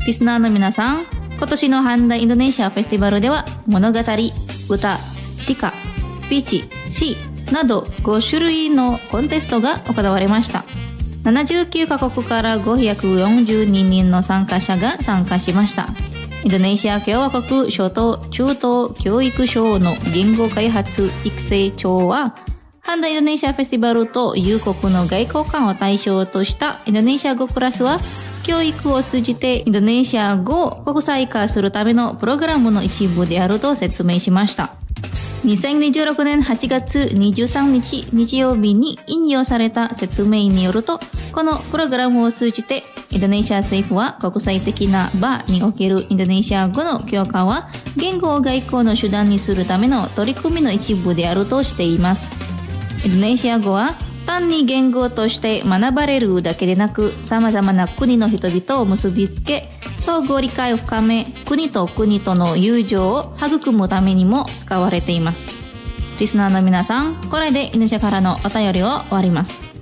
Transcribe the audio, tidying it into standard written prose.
リスナーの皆さん、今年のハンダインドネシアフェスティバルでは物語、歌、詩歌、スピーチ、詩など5種類のコンテストが行われました。79カ国から542人の参加者が参加しました。インドネシア共和国初等中等教育省の言語開発育成庁は、ハンダインドネシアフェスティバルと友国の外交官を対象としたインドネシア語クラスは、教育を通じてインドネシア語を国際化するためのプログラムの一部であると説明しました。2026年8月23日日曜日に引用された説明によると、このプログラムを通じてインドネシア政府は国際的な場におけるインドネシア語の強化は言語を外交の手段にするための取り組みの一部であるとしています。インドネシア語は単に言語として学ばれるだけでなく、様々な国の人々を結びつけ、相互理解を深め、国と国との友情を育むためにも使われています。リスナーの皆さん、これでインドネシアからのお便りを終わります。